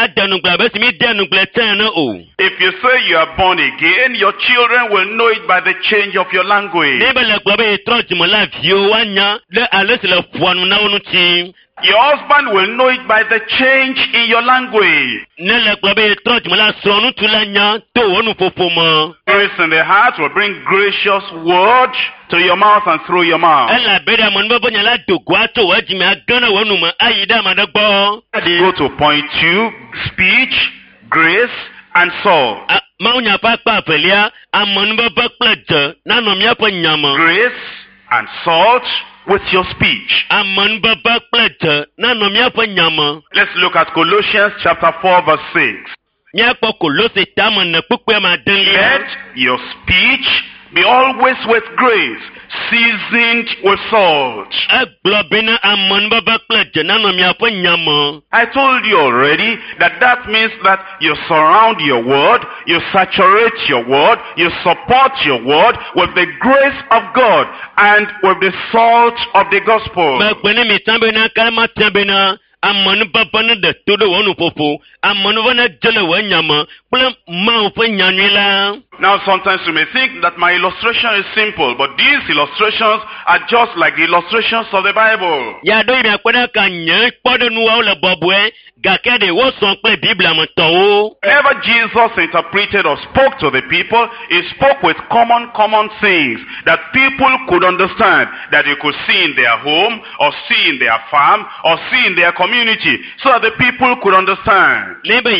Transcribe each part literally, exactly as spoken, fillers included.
If you say you are born again, your children will know it by the change of your language. Your husband will know it by the change in your language. Grace in the heart will bring gracious words to your mouth and through your mouth. Go to point two, speech, grace, and soul. Grace and salt with your speech. Let's look at Colossians chapter four verse six. Let your speech be always with grace, seasoned with salt. I told you already that that means that you surround your word, you saturate your word, you support your word with the grace of God and with the salt of the gospel. Now sometimes you may think that my illustration is simple, but these illustrations are just like the illustrations of the Bible. Whenever Jesus interpreted or spoke to the people, he spoke with common, common things that people could understand, that you could see in their home, or see in their farm, or see in their community, so that the people could understand.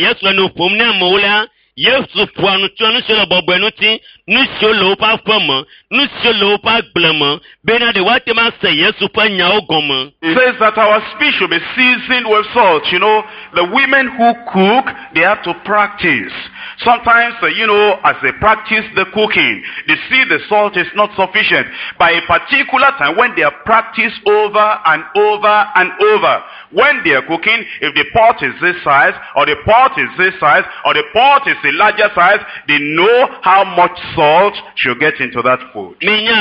Yes, puanu tuanu selo bobenuti, nu selo pa fama, nu selo pa glama, bena de watema say yes upanya ogoma. Says that our speech should be seasoned with salt. You know, the women who cook, they have to practice. Sometimes, uh, you know, as they practice the cooking, they see the salt is not sufficient. By a particular time, when they are practiced over and over and over, when they are cooking, if the pot is this size, or the pot is this size, or the pot is a larger size, they know how much salt should get into that food.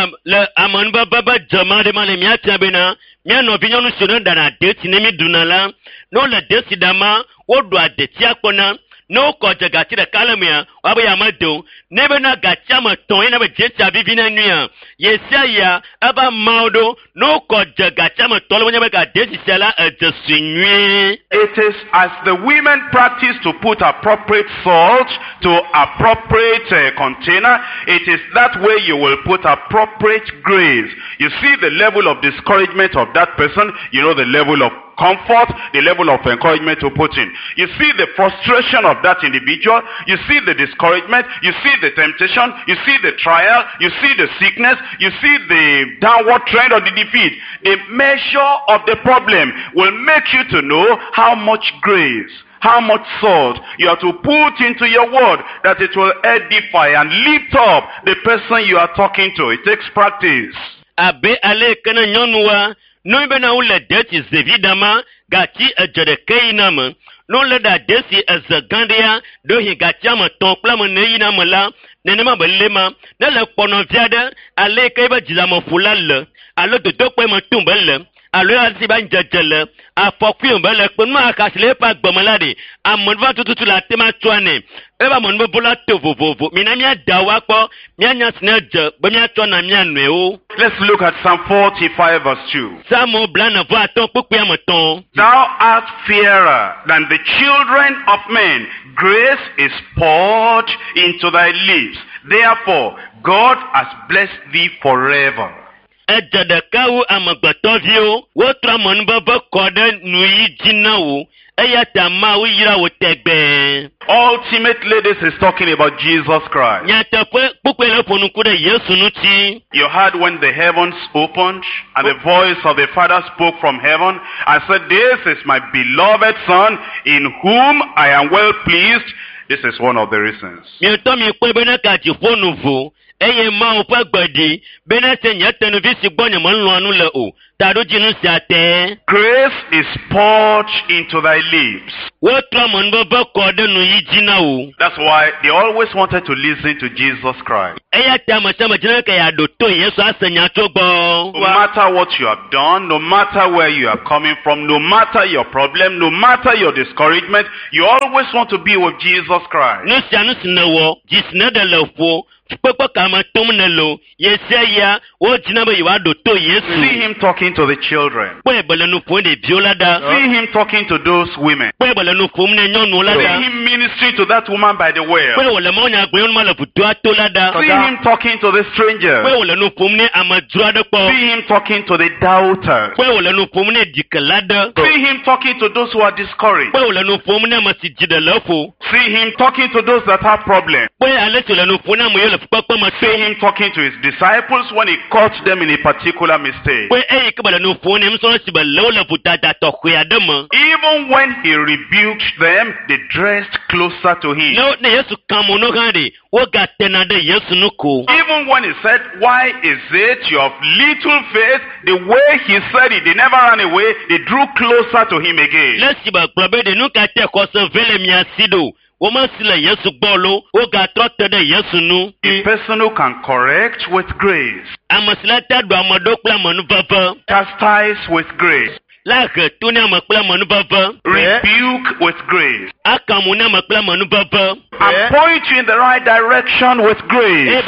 No koja gatira kalamia wabu ya mado nebe na gachama ton ina bejensa bibina nuya yesaya aba maudo no koja gachama tolo wanya bega desi sala ejesinwe. It is as the women practice to put appropriate salt to appropriate uh, container, it is that way you will put appropriate grace. You see the level of discouragement of that person, you know the level of comfort, the level of encouragement to put in. You see the frustration of that individual, you see the discouragement, you see the temptation, you see the trial, you see the sickness, you see the downward trend or the defeat. The measure of the problem will make you to know how much grace, how much salt you have to put into your word, that it will edify and lift up the person you are talking to. It takes practice. Abe ale kana nyonwa no be na ule deti zevidama gati ejere nama no le da desi ezagandia do hi gati ama ton plama ne ina mala nenema belema na le pono viade ale kai ba jilama fulal alo to to pe mo tumbel alo asi ba njejele afokwi mbele penu akasile pa gbomalade amonva tututu la tema twane eba monbo bola tovovovo minamia dawapo mianya sneje bemia tona mianwe o. Let's look at Psalm forty-five verse two. Samo blana vo aton pukwe amaton. Thou art fairer than the children of men. Grace is poured into thy lips. Therefore, God has blessed thee forever. Ejadakawu amagbatovio wotra monbaba kode nuyi jinawu eyatama wira wotegbe. Ultimately, this is talking about Jesus Christ. You heard when the heavens opened and the voice of the Father spoke from heaven and said, "This is my beloved Son in whom I am well pleased." This is one of the reasons. eye ma o pa gbadi bena se nya tenu vi si gbonye mo nlu anu le o tado jinu si ate. Grace is poured into thy lips. Wo tra mo nbo ba ko de nu yi jina o. That's why they always wanted to listen to Jesus Christ. Eya ta ma sama jina ka ya do to Yesu asanya to gbo. No matter what you have done, no matter where you are coming from, no matter your problem, no matter your discouragement, you always want to be with Jesus Christ. No si anu sinawo, jisna de lefo. Papa kama tumnelo yeseya o jinaba yiwado to Yesu. See him talking to the children. Pwe balanu fonde biolada. See him talking to those women. Pwe balanu fomne nyonu lada. See him ministering to that woman by the well. Pwe wala monya gbeon mala futu atolada. See him talking to the stranger. Pwe wala nu fomne amadura de po. See him talking to the doubters. Pwe wala nu fomne dikalada. See him talking to those who are discouraged. Pwe wala nu fomne masijida lafo. See him talking to those that have problems. Pwe alesi wala nu fona moyo See him talking to his disciples when he caught them in a particular mistake. Even when he rebuked them, they dressed closer to him. Even when he said, why is it you have little faith? The way he said it, they never ran away. They drew closer to him again. A person who can correct with grace, chastise with grace, rebuke with grace, and point you in the right direction with grace.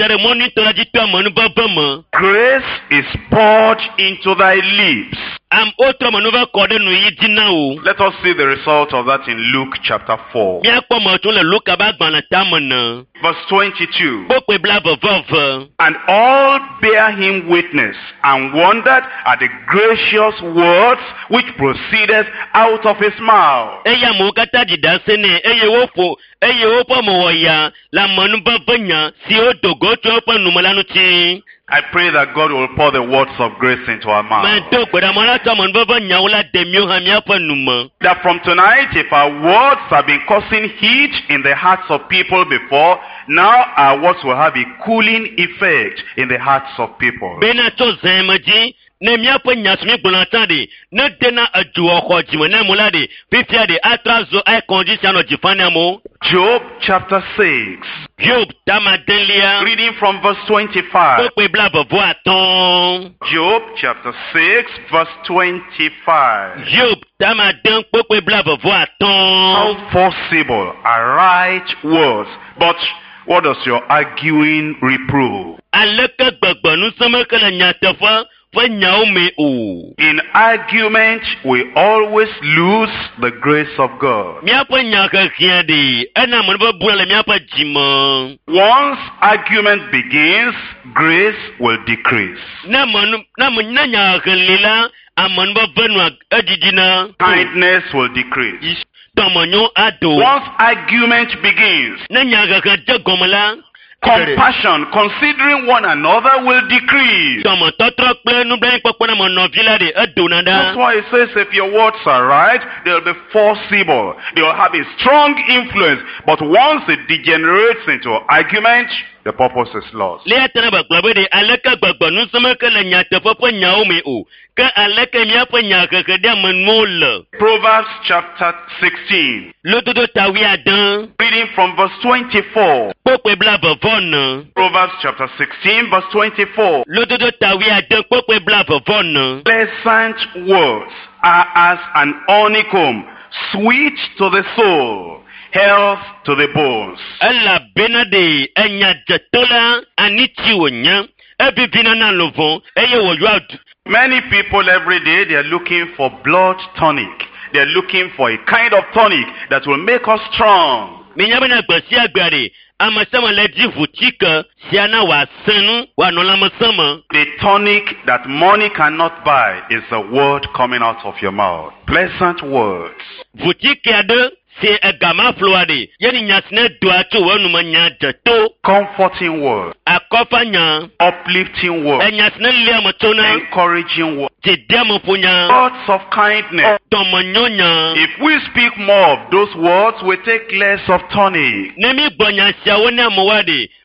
Grace is poured into thy lips. Am otra manuva kode nu yidina o. Let us see the result of that in Luke chapter four. Mi akpo mo tun le Luke ba gban na tamana. Verse twenty-two. Bo pe bla vov. And all bear him witness and wondered at the gracious words which proceeded out of his mouth. Eya mo kata didase ne eye wo fo eye wo po mo ya la manu banya si o dogo to po nu malanu ti. I pray that God will pour the words of grace into our mouth. That from tonight, if our words have been causing heat in the hearts of people before, now our words will have a cooling effect in the hearts of people. Ne miapo nyasumi gbonatande ne dena aduo khojimo na mulade fifia de atrazo ai condition of jifanamo. Job chapter six. Job tamadelia. Reading from verse twenty-five. Job chapter six verse twenty-five. Job tamaden pokwe blabo voaton. How forcible are right words, but what does your arguing reprove? Aleka gbagbanu samekala nyatafa. In argument, we always lose the grace of God. Once argument begins, grace will decrease. Kindness will decrease. Once argument begins, compassion, considering one another, will decrease. That's why it says if your words are right, they'll be forcible. They'll have a strong influence. But once it degenerates into argument, the purpose is lost. Proverbs chapter sixteen. Reading from verse twenty-four. Proverbs chapter sixteen, verse twenty-four. Pleasant words are as an honeycomb, sweet to the soul, health to the bones. Many people every day, they are looking for blood tonic. They are looking for a kind of tonic that will make us strong. The tonic that money cannot buy is the word coming out of your mouth. Pleasant words. Comforting words. Uplifting words. Encouraging words. Words of kindness. If we speak more of those words, we take less of tonic.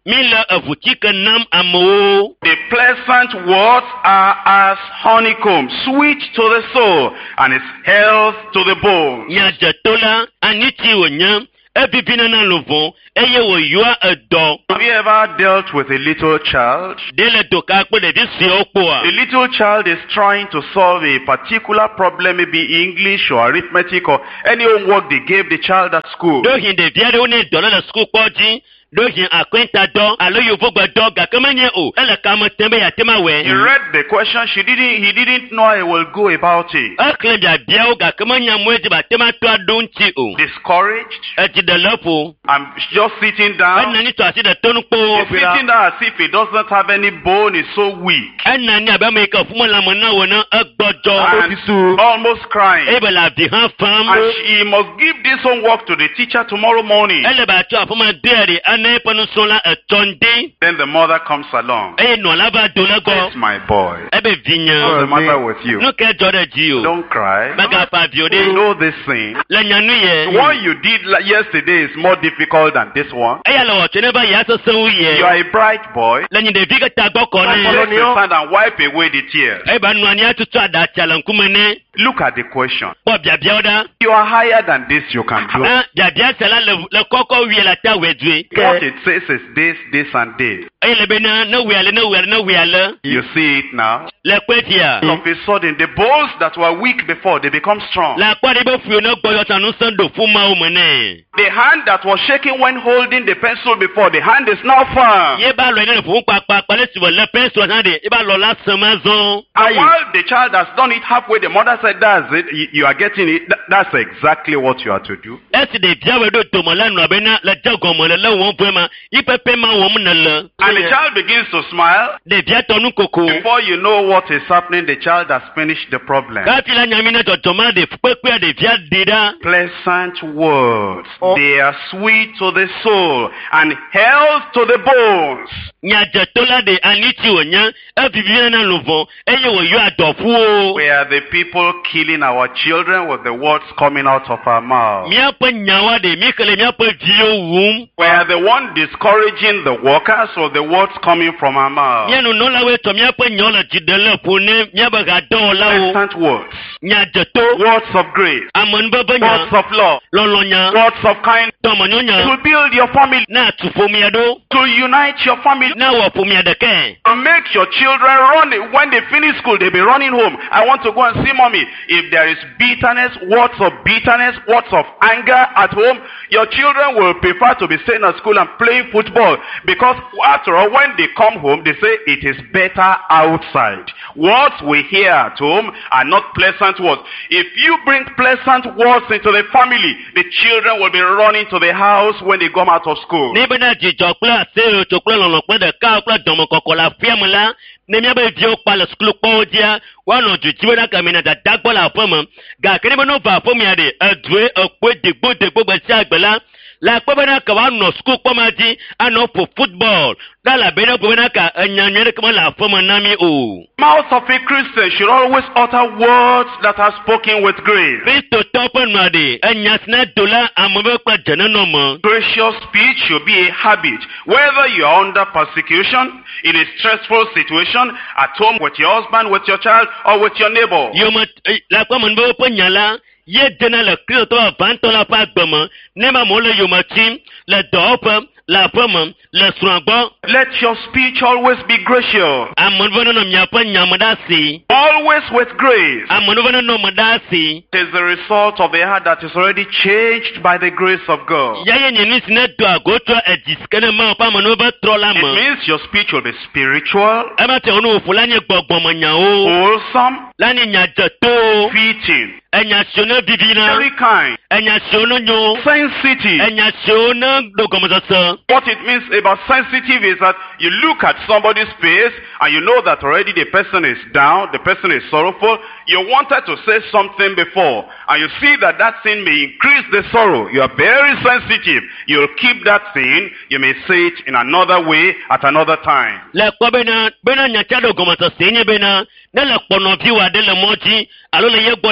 mi le evuti ke nam amewo. The pleasant words are as honeycomb, sweet to the soul, and its health to the bones. Nyadzeto la aniti wonye ebibina na lovon eye wo yoa edo. Have you ever dealt with a little child? De le doka kpo de bi si okpo a. A little child is trying to solve a particular problem, maybe English or arithmetic or any homework they gave the child at school. Do hin de biade one do na school kpo ji. Do hin akwenta do alo yovo gba do ga kamanye o ele ka mo tembe ya tema we. He read the question, she didn't he didn't know I will go about it. A claim ya bia o ga kamanya mo ji ba tema to adunchi o. Discouraged. E ti de lopo. I'm just sitting down. Enna ni to asi de tonu po. He's sitting down as if he doesn't have any bone, he's so weak. Enna ni aba me ka fumo la mo na wo na egbojo. And almost crying. E be la bi han fam. And she must give this homework to the teacher tomorrow morning. Ele ba to afuma dere ana panu so la etonde. Then the mother comes along. E no la ba do la go. That's my boy. E be vinya. What's the matter with you? No ke jode ji o. Don't cry. Maga pa biode. You know this thing. La nyanu ye. The one you did la- yesterday is more difficult than this one. E ya lo wo tene ba ya so so ye. You are a bright boy. La nyi de bi ka ta gbo ko Let ne. me stand and wipe away the tears. E ba nu ani atutu ada chala nkumene. Look at the question. Bo bia bia oda. You are higher than this, you can do. Ah, bia bia sala le le koko wi la ta wedwe. What it says is this, this, and this. E le be na na wi ale na wi ale na wi ale. You see it now. Le kwetia. All of a sudden, the bones that were weak before, they become strong. La kwa de be fu na gboyo tanu san do fu ma o mene. The hand that was shaking when holding the pencil before, the hand is now firm. Ye ba lo ne fu pa pa pa le si wo le pencil na de. E ba lo la san ma zon. And while the child has done it halfway, the mother said, that's it, you, you are getting it. Th- That's exactly what you are to do. Esi de bia we do to mo la nu be na le jago mo le le won fu ma. I pepe ma won na le. And the child begins to smile. De bia tonu koko. Before you know what is happening, the child has finished the problem. Ka ti la nyami na to to ma de pepe de bia de da. Pleasant words. They are sweet to the soul and health to the bones. Nyaje to la de aniti onya. E bibia na lovon. Eye wo yo adofu o. We are the people killing our children with the words coming out of our mouth. Mia pa nyawa de mi kele mia pa vio wum. We are the one discouraging the workers with the words coming from our mouth. Mia no no la we to mia pa nyola jidele po ne mia ba ga do la o. Pleasant words. Nyaje to Words of grace. amon ba ba Words nya. of love. Lolonya. Words of kindness. To mo nyonya. To build your family. Na tu fo mi ado. To unite your family. Na wo po mi adeke. To make your children run. When they finish school, they'll be running home. I want to go and see mommy. If there is bitterness, words of bitterness, words of anger at home, your children will prefer to be staying at school and playing football. Because after all, when they come home, they say it is better outside. Words we hear at home are not pleasant words. If you bring pleasant words into the family, the children will be running to the house when they come out of school. Ni bena ji jokla se o chokla lolo pe de ka okla domo kokola fiamla. Ne mia be vi o pa le skulu po dia. Wa no ju jiwe na kamina da dagbola fama. Ga kene be no va fo mi ade edwe okwe degbo degbo gbe si agbela. La pe be na ka wa no skulu po ma di ano for football. Da la be na pe be na ka enyanwe de kama la fama na mi o. Mouth of a Christian should always utter words that are spoken with grace. Kristo topo no ade enyasna dola amobe pa jana no mo. Gracious speech should be a habit. Whether you are under persecution, in a stressful situation, at home with your husband, with your child, or with your neighbor. Yo ma la kwa mon bo po nyala ye dena le Kristo van to la pa gbemo ne ma mo le yo ma tim le dope la pom le srangbo. Let your speech always be gracious. Amon vono no mya pa nyamda si. Always with grace. Amon vono no mda si. It is the result of a heart that is already changed by the grace of God. Ya ye ni sine do agoto ediskene ma pa mo no ba trola It mo. means your speech will be spiritual, E ma te onu fulanye gbogbo mo nya o. wholesome, Lani nya jeto. fitting, Enya shona bibina. very kind, Enya shona nyo. sensitive. Enya shona dogomosa. What it means about sensitive is that you look at somebody's face and you know that already the person is down, the person is sorrowful. You wanted to say something before and you see that that thing may increase the sorrow. You are very sensitive. You'll keep that thing. You may say it in another way at another time. Le kwa bena bena nyachado gomosa senye bena. Ne le pono viwa de le moji alo le ye gbola fama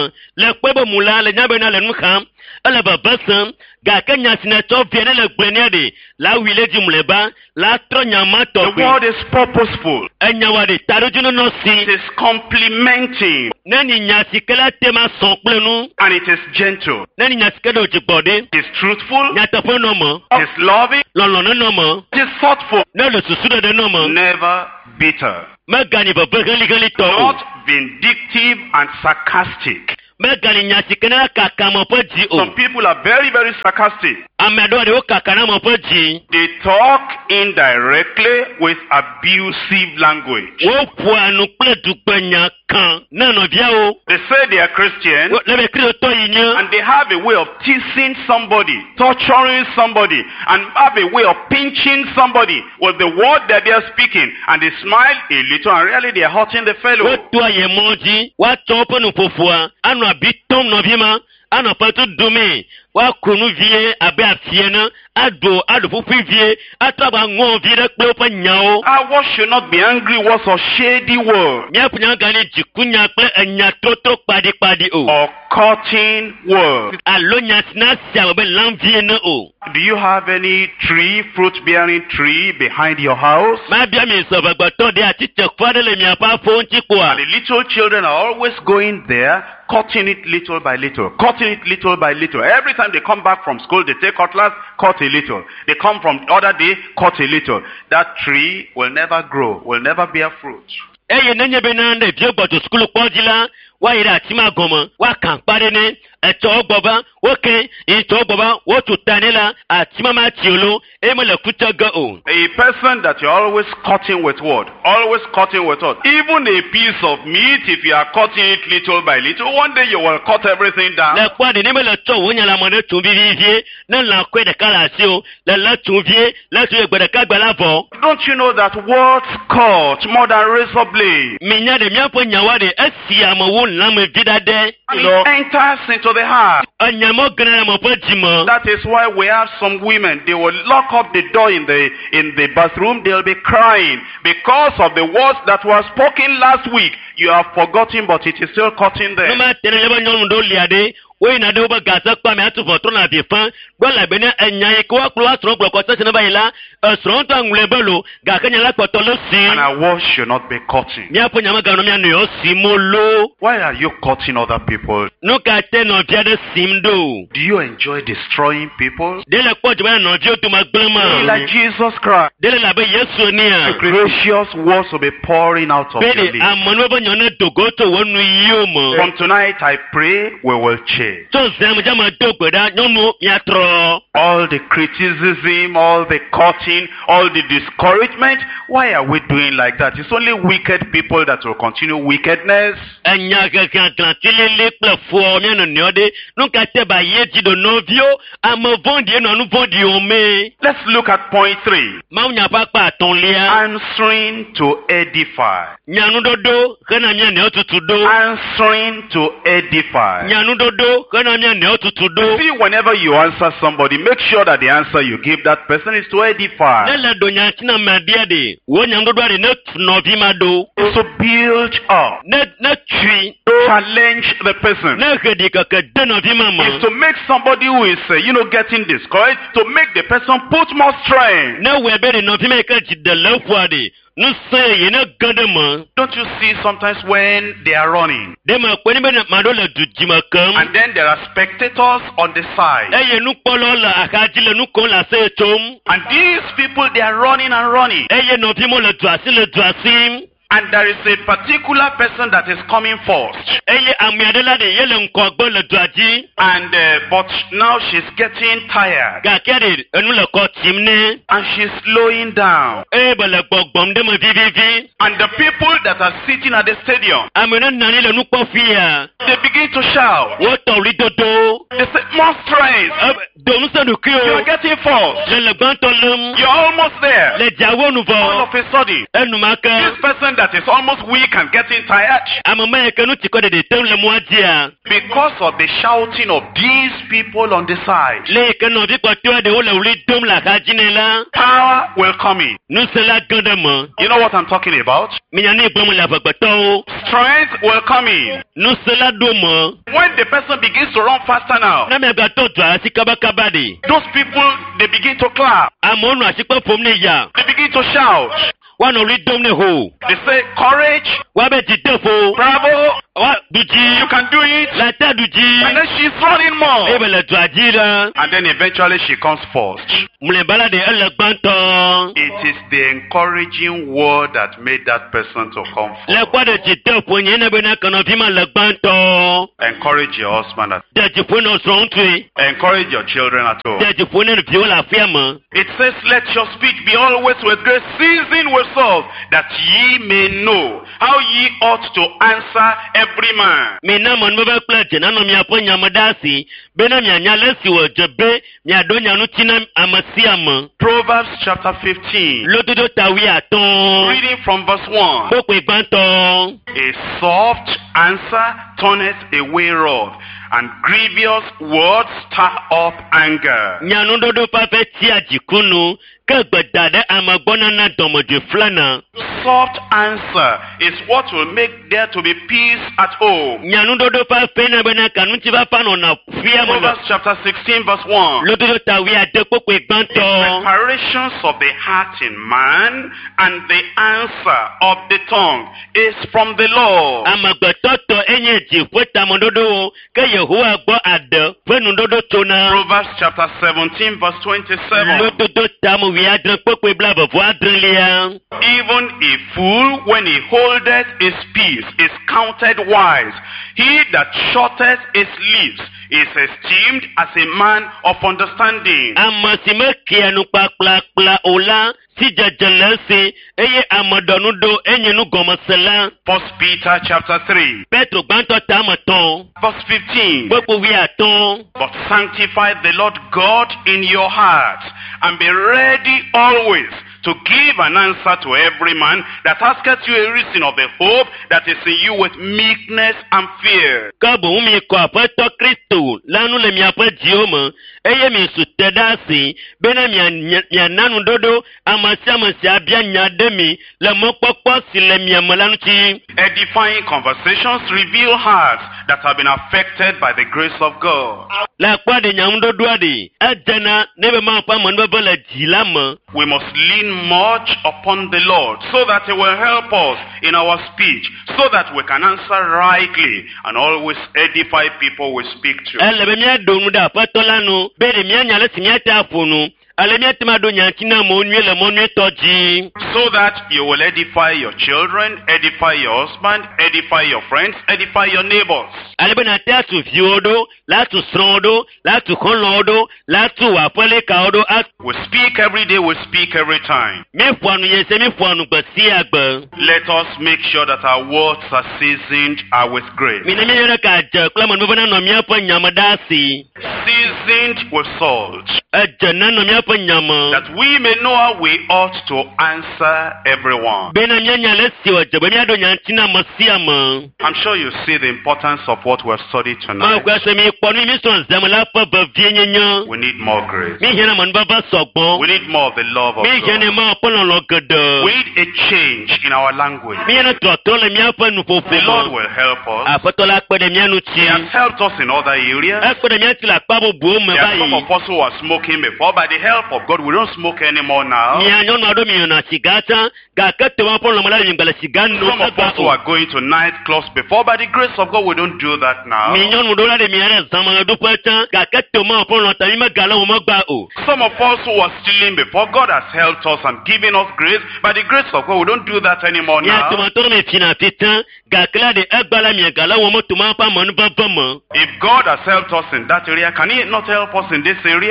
me le kpebe mula le nyabena le nukham ele babesem gake nyasina tso viene le gblenia de la wile di muleba la tro nyama to The word is purposeful. enyawa de tarojuno no si It is complementing. nani nyasi kala tema son plenu And it is gentle. nani nyasi kala jigbode It is truthful. nyatafo no mo It is loving. lolona no mo It is thoughtful. na le susu de no mo Never bitter. magani baba gali gali to Not vindictive and sarcastic. magani nyasi kana kakama po ji o Some people are very, very sarcastic. amedo de o kakana mo po ji They talk indirectly with abusive language. wo puanu ple dupenya kan na no bia o They say they are Christian le be kri to yin and they have a way of teasing somebody, torturing somebody, and have a way of pinching somebody with the word that they are speaking. And they smile a little and really they are hurting the wo fellow. to ye moji wa to po no fofua anu abi tom no bi ma anu patu dumi wa kunu vie abe afie na ado ado fufu vie ataba ngo vie de kpe pa nyao Our words should not be angry words or shady words mia punya gani jikunya kpe enya toto padi padi o or cutting words. alo nyasina sia be lam vie na o Do you have any tree, fruit-bearing tree behind your house? ma bia mi so bagbato de ati chekwa de le mia pa fo nti kwa And the little children are always going there, cutting it little by little, cutting it little by little. Every time they come back from school, they take cutlass, cut a little. They come from the other day, cut a little. That tree will never grow, will never bear fruit. eye nenye be na nde bio gboto skulu kpojila wa ira atima gomo wa kan pare ni eto ogboba oke eto ogboba wo tutanila atima ma tiolo e mo le kutaga o A person that you're always cutting with what? Always cutting with what? Even a piece of meat, if you are cutting it little by little, one day you will cut everything down. le kwa de ni me le to wo nyala mo ne tun bi vie na la kwe de kala si o le la tun vie le tun egbe de ka gba lavo Don't you know that words cut more than razor blade? mi nya de mia po nyawa de esi amo wo lam vidade And it enters into the heart. anyamo gna mo po jimo That is why we have some women, they will lock up the door in the in the bathroom, they'll be crying because of the words that were spoken last week. You have forgotten, but it is still cutting no them. ma tene le ba nyom do liade we na de ba gaza pa me atu fo to na bi fan gbo la be na enya ko wa klo atro gbo ko se na ba ila esron to angle belo ga kanya la ko to lo si And our words should not be cutting. mi apo nyama ga no mi anu yo si mo lo Why are you cutting other people? no ka te no bia de simdo Do you enjoy destroying people? de le po jba no bi o to ma Be glama like Jesus Christ. de le la be yesu ni a Gracious words will be pouring out of be your de lips. amano ba nyone dogo to wonu yo mo From tonight, I pray we will change. to zam jama dogo da nyonu mi atro All the criticism, all the cutting, all the discouragement. Why are we doing like that? It's only wicked people that will continue wickedness. enya ga ga ga tilele ple fo mi no nyode no ka te ba ye ti do novio amo vondi no nu vondi o me Let's look at point three. ma nya pa pa ton lia Answering to edify. nyanu dodo kana nya ne otutu do Answering to edify. nyanu dodo kana nya ne otutu do See, whenever you answer somebody, make sure that the answer you give that person is to edify. ne le do nya tina ma dia de wo nyanu dodo de ne no vi ma do It's to build up. ne ne tui Challenge the person. ne gedi ka ka de no vi ma ma Is to make somebody who is, uh, you know, getting discouraged, to make the person put more strength. ne we be de no vi ma ka ji de le fo de no say ye ne gade ma Don't you see sometimes when they are running, de ma ko ni be ma do le du ji ma kam and then there are spectators on the side, eye nu kpolo la akaji le nu ko la se tom and these people, they are running and running, eye no vi mo le du asi le du asi and there is a particular person that is coming first, eye amiadela de ye le nko gbo le du aji and uh, but now she's getting tired, ga kere enu le ko timne and she's slowing down, e be le gbogbom de mo vivivi and the people that are sitting at the stadium, amena nani le nu kpo fia they begin to shout. wo to ri dodo They say, more strength. do nu se nu ki You're o getting first. le le gban to lem You're almost there. le jawo nu All vo of a sudden, enu ma ka this person that that is almost weak and getting tired? Amama ekanu tiko de tem le moadia. Because of the shouting of these people on the side. Le ekanu bi kwato de o le uli dom la kajinela. Power will come in. Nu sela gandama. You know what I'm talking about? Minyane bomu la bagbato. Strength will come in. Nu sela domo. When the person begins to run faster now, Na me gato twa sikaba kabadi. those people, they begin to clap. Amonu asikpa pomne ya. They begin to shout. Wan uli dom ne ho. They say, courage, Wa be jitefo. bravo, Wa duji. you can do it. La ta And duji. then she's running more. Ebe le twajira. And then eventually she comes first. Mule bala de ele gbanto. It is the encouraging word that made that person to come Le forward. kwa de jitefo nyene be na kana bima le gbanto. Encourage your husband at De jifo no srontwe. Encourage your children at home. De jifo ne bi la fiama. It says, let your speech be always with grace, seasoned with salt, that ye may know how ye ought to answer every man. Me na mon bebe pleje na no mi apo nyamadasi. Be na mi anya lesi wo jebe. Mi ado nyanu tina amasiama. Proverbs chapter fifteen, Lododo tawi aton. reading from verse one. Boko igbanto. A soft answer turneth away wrath, and grievous words stir up anger. Nyanu dodo pa fe ti ajikunu. Ke gbeda de amagbona na domoje flana. Soft answer is what will make there to be peace at home. Nyanu dodo pa fe na be na kanu ti ba fa no na fiama na. Proverbs chapter sixteen verse one. Lododo tawi ade koko The igbanto. preparations of the heart in man and the answer of the tongue is from the Lord. Amagbetoto enye ji fweta mondodo. Ke Yehowa gbo ade. Fenu dodo tona. Proverbs chapter seventeen verse twenty-seven. Lododo tamu wi adren koko ibla bavo adren lia. Even a fool, when he holdeth his peace, is counted wise. He that shutteth his lips is esteemed as a man of understanding. Amasime kianu pa kla kla ola. Si jajalese. Eye amadonudo enye nu gomasela. First Peter chapter three Petro gbanto tamaton. verse fifteen. Boko wi aton. But sanctify the Lord God in your hearts, and be ready always to give an answer to every man that asketh you a reason of the hope that is in you with meekness and fear. Kabo umi ko apeto Kristo lanu le mi ape dioma eye mi sutedasi bena mi ananu dodo amasi amasi abia nyademi le mokpokpo si le mi amalanu chi. Edifying conversations reveal hearts that have been affected by the grace of God. La kwa de nyam dodo ade ajana nebe ma pa mon bebe le dilama. We must lean much upon the Lord so that He will help us in our speech, so that we can answer rightly and always edify people we speak to. Ele be mi adonu da apeto lanu be de mi anya le si mi ata afunu. Ale mi atima do nyanchina mo nwe le mo nwe toji. So that you will edify your children, edify your husband, edify your friends, edify your neighbors. Ale be na te atu fiodo, la tu srodo, la tu konlodo, la tu apele kaodo at. We speak every day, we speak every time. Me fuanu yese me fuanu gbasi agba. Let us make sure that our words are seasoned are with grace. Mi ne mi yere ka je kla mo bana no mi apa nyamadasi. Seasoned with salt. E je na no mi apa nyama. That we may know how we ought to answer everyone. Be na mi nya le si o je be mi ado nyantina masiama. I'm sure you see the importance of what we've studied Ma tonight. kwa se mi ponu mi son zamala pa ba vienyenya. We need more grace. Mi hena man baba sogbon. We need more of the love of Mi hena God. ma ponu lo gede. We need a change in our language. Mi hena toto le mi apa nu The Lord fofo. will help us. Afotola pe de mi anu He has chi. helped us in other areas. E pe de mi ati la pa bo bo me There are some bayi. of us who were smoking before. By the help of God, we don't smoke anymore now. Mi anyo no ado mi na sigata. Ga kete wa ponu mala mi gbala sigano. Some of us who are going to nightclubs before. By the grace of God, we don't do that now. Mi nyon mu dola de mi ara zama do pata. Ga kete ma ponu ta mi magala wo magba o. Some of us who were stealing before, God has helped us and given us grace. By the grace of God, we don't do that anymore Ya now. tomato me fina fitan. Ga kla de egbala mi gala wo mo tuma pa manu baba mo. If God has helped us in that area, can He not help us in this area? Na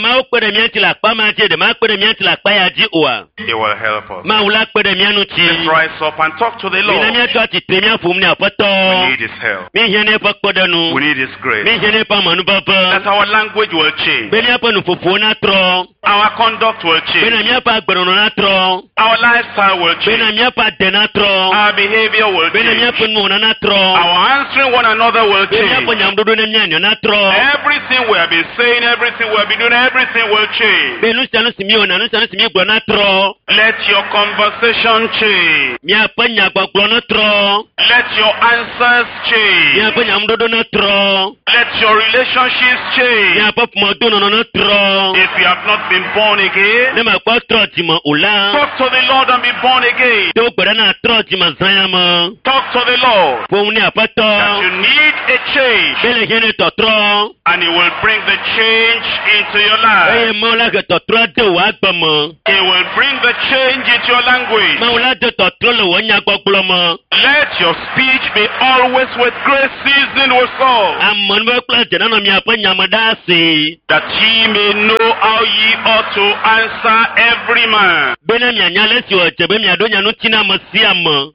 ma okpere mi ntila akpa ma je de ma okpere mi ntila akpa ya ji oa. He will help us. Ma wula okpere mi anu chi. Let's rise up and talk to the Lord. Mi na mi to ti te mi afum ni apoto. We need His help. Mi hene pa kodanu. We need His grace. Mi hene pa manu papa. That our language will change. Beni apa nu fofo na tro. Our conduct will change. Beni mi apa gborono na tro. Our lifestyle will change. Beni mi apa de na tro. Our behavior will Beni mi change. apa nu na tro. Our answering one another will Beni apa change. nyamdodo na nyanyo na tro. Everything we have been saying, everything we have been doing, everything will change. Beni sanu simi ona, nu sanu simi gbo na tro. Let your conversation change. Mi apa nyagbagbo na tro. Let your answers Mi change. apa nyamdodo na tro. Let your relationships Mi change. apa pomodo no na tro. If you have not been born again, Ne ma kwa tro ti mo ula. talk to the Lord and be born again. To gbara na tro ti ma zanya mo. Talk to the Lord Fo ni apa to. that you need a change, Bele hene to tro. and He will bring the change into your life. Eye mo la ke to tro de wa gbo mo. He will bring the change into your language. Ma wula de to tro le wo nya gbogbo mo. Let your speech be always with grace seasoned with salt, Amon be kla je na no mi apa nya mo da si. that ye may know how ye ought to answer every man. Bena mi anya le si o je be mi ado nya no tina mo si am.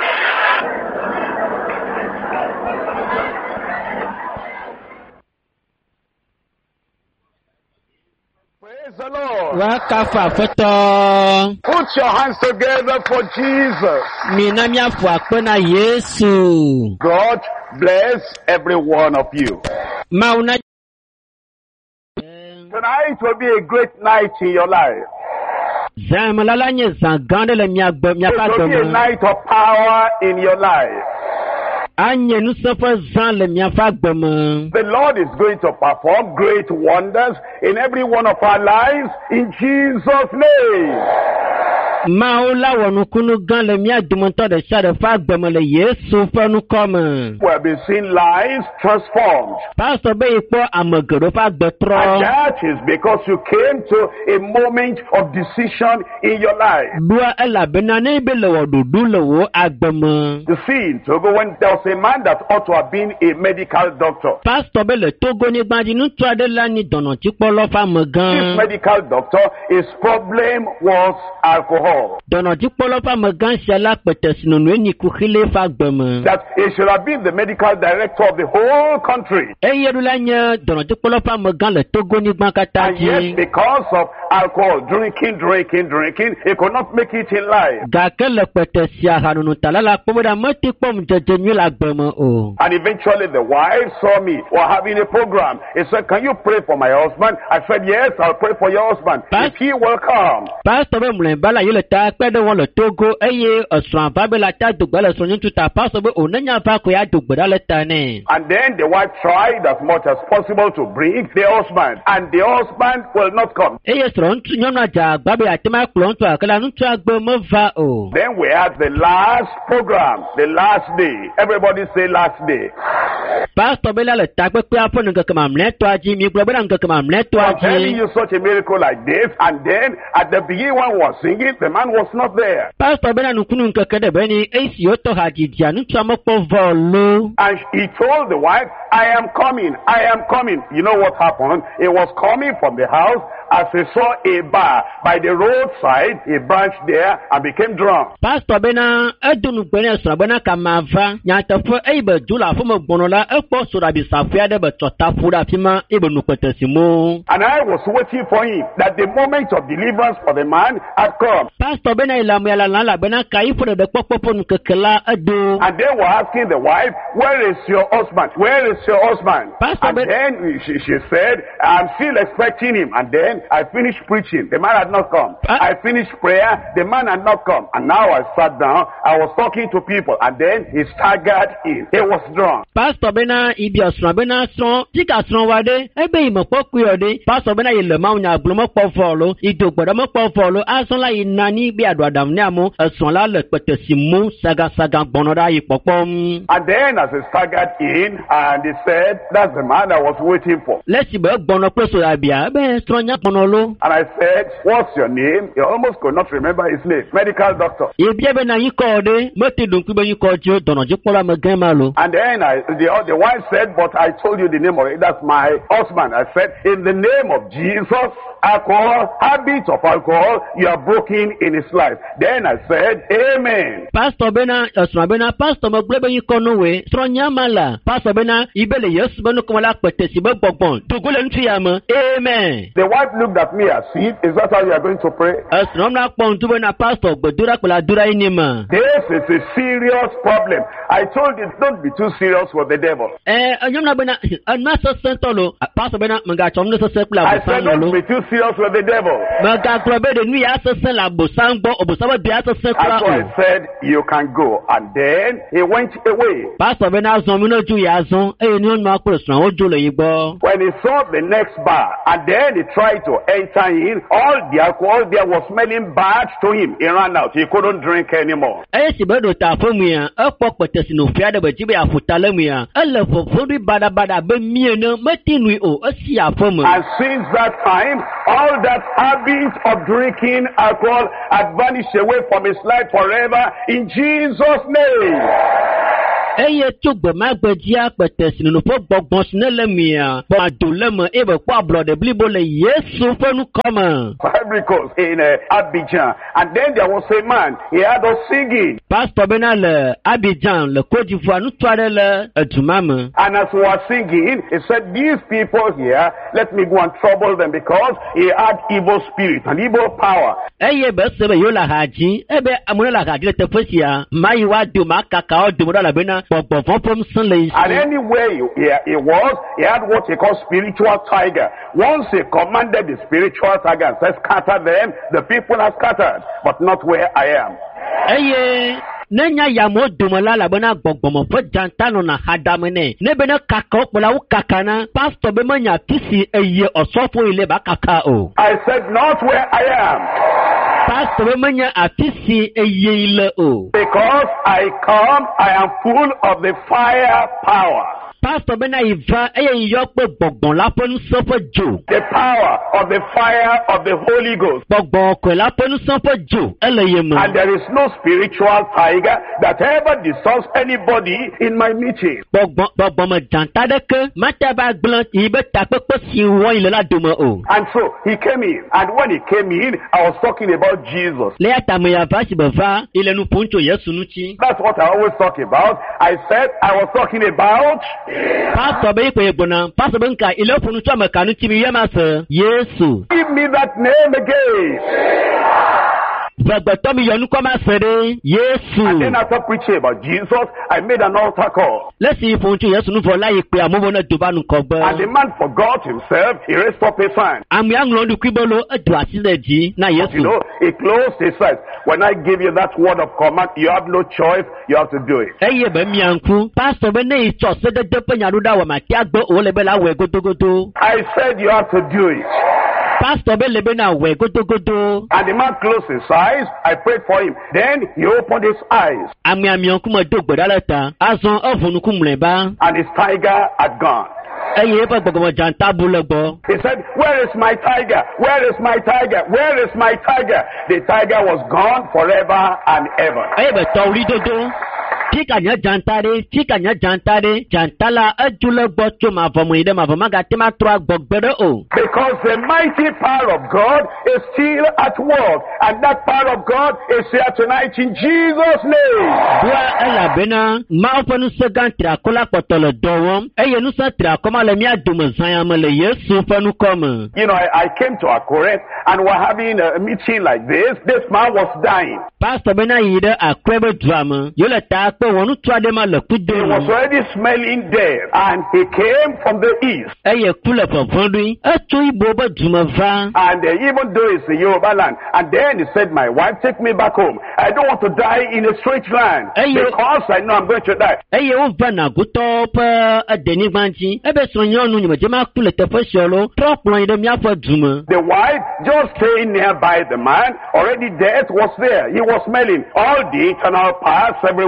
Praise the Lord. Wa kafa foto. Put your hands together for Jesus. Mi na mi afu akpena Yesu. God bless every one of you. Ma una Tonight will be a great night in your life. Zamalala nye zangande le mi agbe mi It will be a apagbe. night of power in your life. Anye nu sefe zan le mi afagbe me. The Lord is going to perform great wonders in every one of our lives in Jesus' name. Ma o la wonu kunu gan le mi adumonto de sha de fagbe me le Yesu fe nu kome. We have been seeing lives transformed. Pastor be ipo amegero fagbe And tro. that is because you came to a moment of decision in your life. Dua ela bena ne be le wodudu le wo agbe me. You see, in Togo, when there was a man that ought to have been a medical doctor. Pastor be le Togo ni gbanji nu tu ade la ni dono ti polo fa me This gan. medical doctor, his problem was alcohol. Dono ti polo fa me gan se la pete sinu nu ni ku khile fa gbe me. That he should have been the medical director of the whole country. Eye du la nye dono ti polo fa me gan le Togo ni gban kata And yet, ji. because of alcohol, drinking, drinking, drinking, he could not make it in life. Ga ke le pete si ahanu nu tala la po da me ti pom jeje nyu la gbe me o. And eventually the wife saw me or having a program. He said, can you pray for my husband? I said, yes, I'll pray for your husband. But- If he will come. Pastor be mlen bala yele ta pe de won le Togo eye osun ba be la ta dugbe le so nyu tuta pastor be onanya ba ko ya dugbe da le ta ne. And then the wife tried as much as possible to bring the husband. And the husband will not come. Eye sro ntu nyonu aja gba be atema klo ntu akala ntu agbe mo va o. Then we had the last program, the last day. Everybody say last day. Pastor be la le ta pe pe apo nge ke ma mle to aji mi gbo be nge ke ma mle to I'm telling aji. you such a miracle like this. And then at the beginning when we were singing, the man was not there. Pastor be na nukunu nke ke de be ni esi o to haji dia ntu amoko vo lo. And he told the wife, I am coming, I am coming. You know what happened? He was coming from the house as he saw a bar by the roadside. He branched there and became drunk. Pastor be na edunu gbe ne so be na ka ma va nya te fo e be du la fo mo gbono la e po so da bi safia de be tota fura fima e be nu kwete simo. And I was waiting for him that the moment of deliverance for the man had come. Pastor be na ila mu ala la be na ka ifo de popopo nu kekela edo. And they were asking the wife, where is your husband? Where is your husband? Pastor, and but- then she, she said, I'm still expecting him. And then I finished preaching. The man had not come. Uh- I finished prayer. The man had not come. And now I sat down. I was talking to people. And then he staggered in. He was drunk. Pastor be na ibi osun be na son ti ka son wa de e be imo po ku yo de. Pastor be na ile ma unya agbo mo po fo lo ido gbodo mo po fo lo asun la ina ni bi adu adam ni amu esun la le pete simu saga saga gbono da yi popom. And then as he staggered in, and he said, that's the man I was waiting for. Lesi be gbono pe so abia be son nya kpɔnɔlo. And I said, what's your name? He almost could not remember his name. Medical doctor. Ebia be na yi kɔ de, meti dunkui be yi kɔ tso dɔnɔdzikpɔla me gã ma lo. And then I, the, the wife said, but I told you the name of it. That's my husband. I said, in the name of Jesus, alcohol, habits of alcohol, you are broken in his life. Then I said, amen. Pastor bena, esuna bena, pastor me gble be yi kɔ no we, srɔ̃nya ma la. Pastor bena, ibe le Yesu be no kɔmɔ la kpete si be gbɔgbɔn. Togo le ŋutu ya me, amen. The wife looked at me as if, is that how you are going to pray? Esuna na kpɔ ŋutu be na pastor gbedura kpela dura yi ni ma. This is a serious problem. I told you, don't be too serious with the devil. Eh, enyom na bena, ena sese tolo. Pastor bena, menga tsom ne sese kpela I said, bosan don't lo. be too serious with the devil. Menga kplɔ be de nu ya sese la bosan gbɔ, bosan be bia sese And kpla so o. I said, you can go. And then he went away. Pastor bena zɔn mi n'oju ya zɔn, eye ni ɔnu akpɔ esuna o jo le yi gbɔ. When he saw the next bar, and then he tried to enter in, all the alcohol there was smelling bad to him. He ran out. He couldn't drink anymore. Eye si be do ta fo mu ya, ekpɔ kpete si no fia de be dzi be afuta le mu ya. Ele ƒoƒoɖi badabada be mie ne meti nui o, esi afɔ me. And since that time, all that habit of drinking alcohol had vanished away from his life forever in Jesus' name. Eye tso gbemagbe dzia kpete si nonoƒe gbɔgbɔ si ne le mu ya, bɔ ado le me eye be kpɔ ablɔɖe blibo le Yesu ƒe nukɔme. Ivory Coast in uh, Abidjan. And then there was a man, he had us singing. Pastor bena le Abidjan le Côte d'Ivoire nutu aɖe le eduma me. And as we were singing, he said, these people here, let me go and trouble them because he had evil spirit and evil power. Eye be se be yewo le ha dzi, ebe ame le ha dzi le teƒe sia, mayi wa do ma kaka wo dome ɖo elabena gbɔgbɔ vɔƒem sẽ le yi And si. anywhere he, he, he was, he had what he called spiritual tiger. Once he commanded the spiritual tiger and said, scatter them, the people are scattered, but not where I am. Eye ne nya yamewo dome la elabena gbɔgbɔme ƒe dzanta nɔna ha dame nɛ. Ne be ne kaka wo kplɔla wo kakana, pastor be menya afi si eye ɔsɔfo yi le ba kaka o. I said, not where I am, Pastor be menya afi si eye yi le o. because I come, I am full of the fire power. Pastor be na yi va eye yi yɔ kpe gbɔgbɔ la ƒe ŋusẽ ƒe dzo. The power of the fire of the Holy Ghost. Gbɔgbɔ kɔe la ƒe ŋusẽ ƒe dzo ele ye me. And there is no spiritual tiger that ever disturbs anybody in my meeting. Gbɔgbɔ gbɔgbɔme dzanta ɖeke mate ba gblẽ yi be takpekpe si wɔm yi le la dome o. And so he came in. And when he came in, I was talking about Jesus. Le ya tame ya va si be va yi le nu ƒom tso Yesu ŋuti. That's what I always talk about. I said I was talking about Pastor be yi kpe gbɔna, pastor be nka ile ƒo nu tso ame ka ŋuti mi yema se Yesu. give me that name again. Vegbetɔ mi yɔ nukɔ ma se ɖe And Yesu. then after preaching about Jesus, I made an altar call. Lesi yi ƒom tso Yesu nu vɔ la yi kpe amewo ne do va And the nukɔgbe. man forgot himself. He raised up his hand. Ame ya ŋlɔ ɖokui be lo edo asi ɖe dzi na You Yesu. know, he closed his eyes. When I give you that word of command, you have no choice. You have to do it. Eye be mia ŋku, pastor be ne yi tsɔ sedede ƒe nyaɖoɖa wɔ mate agbe o le be la wɔe godogodo. I said you have to do it. Pastor be le be na wɔe godogodo. And the man closed his eyes. I prayed for him. Then he opened his eyes. Ame amia ŋkume do gbe ɖa le ta. Azɔ eʋu nuku mlɔeba. And his tiger had gone. Eye eƒe gbɔgbɔme dzanta bu le gbɔ. He said, where is my tiger? Where is my tiger? Where is my tiger? The tiger was gone forever and ever. Eye be tɔwli dodo. Tika nye dzanta ɖe, tika nye dzanta ɖe, dzanta la edzo le gbɔ tso mavɔ me yi ɖe mavɔ magate ma trɔ agbɔgbe ɖe o. Because the mighty power of God is still at work. And that power of God is here tonight in Jesus' name. Bua elabena Mawu ƒe ŋusẽ gã triakɔ la kpɔtɔ le dɔ wɔm eye ŋusẽ triakɔ ma le mía dome zãya me le Yesu ƒe nukɔ me. You know, I, I came to Akure and we're having a meeting like this. This man was dying. Pastor bena yi ɖe Akure be dua me, yo le ta kpe wɔ nutu aɖe ma le kudo He was me. already smelling death. And he came from the east. Eye ku le ƒeƒẽ ɖoe, etso Igbo be du me va. And uh, even though it's a Yoruba land, and then he said, my wife, take me back home. I don't want to die in a strange land Hey, you- because I know I'm going to die. Eye wova nagotɔwo ƒe edenyigba ŋuti, ebe srɔ̃nyɔnu nyimedze ma ku le teƒe sia lo, trɔ kplɔ yi ɖe míaƒe du me. The wife just staying nearby the man, already death was there. He was smelling. All the internal parts everywhere was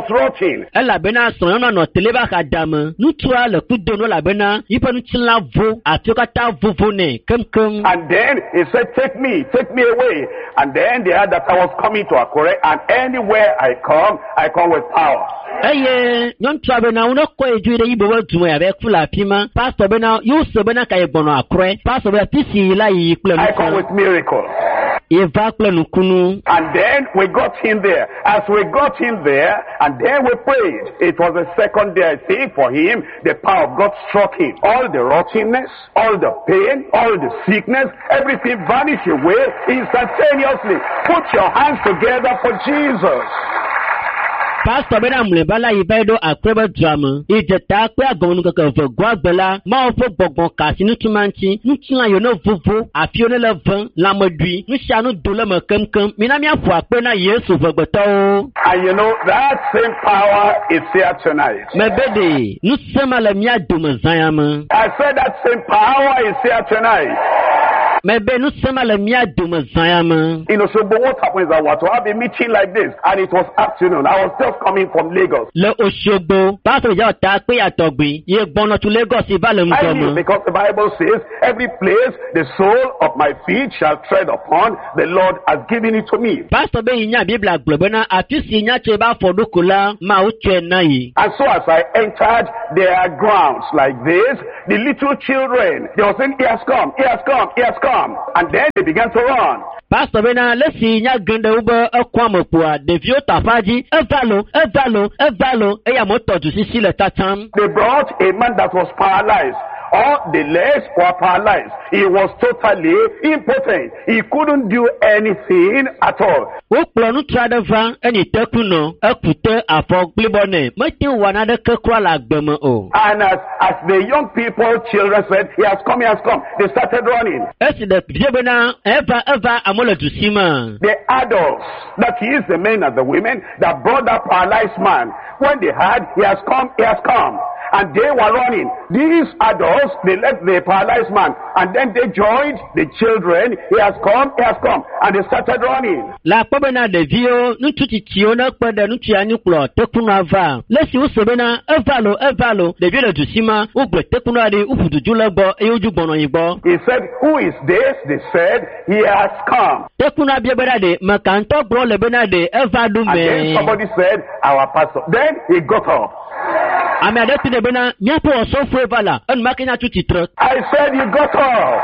was rotting. elabena srɔ̃nyɔnua nɔ teleba xa dame nutua le kudo no elabena yiƒe nutsila vo atiwo katã vovo nɛ keŋkeŋ. And then he said, take me, take me away. And then they heard that I was coming to Akure, and anywhere I come, I come with power. eye nyɔnua bena wone kɔ ye dzoe ɖe yibo be dume abe ku le afi ma pastor bena yewo se bena ka ye gbɔnɔ akrɔe pastor bena fi si la yiyi kple I come nusẽ with miracles. ye va kple nukunu. And then we got him there. As we got him there, and then we prayed. It was the second day, I think, for him. The power of God struck him. All the rottenness, all the pain, all the sickness, everything vanished away instantaneously. Put your hands together for Jesus. pastor bena mleba la yi va yi ɖo akplẽ be dua me idze ta kple agɔmenu keke ve goagbe la mawo ƒe gbɔgbɔ kasi nutuma ŋuti nutsila yiwo ne vovo afiwo ne le ve lãmeɖui nu sia nu do le me keŋkeŋ mina míaƒo akpe na yesu vegbetɔwo. And you know, that same power is here tonight. mebe ɖe nusẽ ma le mía dome zã ya me. I said that same power is here tonight. mebe nusẽ ma le mía dome zã ya me. You know, so but what happens is that we have to have a meeting like this, and it was afternoon. I was just coming from Lagos. le Osogbo pastor ìjà ọ̀tá pé àtọ̀gbìn yé gbọ́nà tún Lagos ibà lè ń I gbọ́ knew mọ́. because the Bible says, every place the sole of my feet shall tread upon, the Lord has given it to me. pastor bẹ́ẹ̀ yìí ní àbíbla gbọ̀gbẹ́ náà àtúnṣe ìyá tí ẹ bá fọdúkọ la máa ó tún ẹ̀ náà yìí. And so as I entered their grounds like this, the little children, they were saying, he has come, he has come, he has come. And then they began to run. pastor bẹ́ẹ̀ náà lẹ́sìn ìyá gẹ́ndẹ̀ wúbẹ́ ẹ̀kọ́ àmọ̀pọ̀ àdèfíó tàfájì ẹ̀fà lò ẹ̀fà lò ẹ̀fà lò ẹ̀yà mọ́tọ̀dù sísí lẹ̀ tàtàm. They brought a man that was paralyzed. All the legs were paralyzed. He was totally impotent. He couldn't do anything at all. ó kplɔ ŋutsu aɖe va ẹni tẹ́kù nọ ẹkù tẹ àfọ gblibɔ nẹ mẹtí wà náà kẹ́kọ̀ọ́ la gbẹmọ o. And as, as the young people, children said, he has come, he has come, they started running. esi ɖe fie bɛ na eva eva amewo le du si ma. The adults, that is the men and the women that brought that paralyzed man, when they heard, he has come, he has come. And they were running. These adults, they left the paralyzed man. And then they joined the children. He has come, he has come. And they started running. la kpɔ bɛ na ɖeviwo ŋutsu tsitsiwo ne kpe ɖe ŋutsu ya nu kplɔ tekunua va lesi wose bɛ na eva lo eva lo ɖeviwo le du si ma wogblɔ tekunua ɖi woƒududu le gbɔ eye wodzu gbɔnɔ yi gbɔ. He said, who is this? They said, he has come. tekunua bia bɛ na ɖe mekantɔ gblɔ le bɛ na ɖe eva ɖu And then mɛ. somebody said, our pastor. Then he got up. ame aɖe ti ɖe bɛ na míaƒe ɔsɔfoe va la enumake nya tsu tsitre. I said, you got up.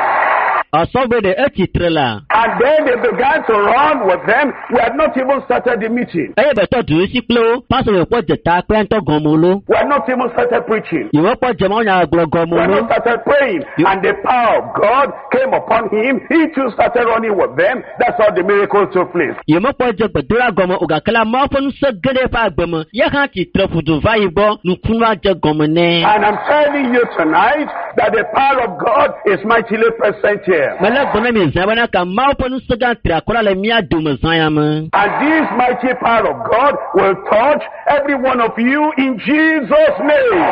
ɔsɔfoe ɖe etsitre la. And then they began to run with them. We had not even started the meeting. eye bɛtɔ du si kple wo pastor yɛ kpɔ dzeta kple ŋutɔ gɔmɔ lo. We had not even started preaching. yewo kpɔ dzemawo nya gblɔ We gɔmɔ had lo. not started praying. You- And the power of God came upon him. He too started running with them. That's how the miracle took place. yewo kpɔ dze gbedola gɔmɔ o gakela mawo ƒe nusẽ geɖe ƒe agbeme ye hã tsitre ƒudu va yi gbɔ nukunua dze gɔme nɛ. And I'm telling you tonight that the power of God is mightily present here. mele gbɔ na mi zã bena ka mawo ƒe nusẽ gã tri akɔla le mía dome zã ya me. And this mighty power of God will touch every one of you in Jesus' name.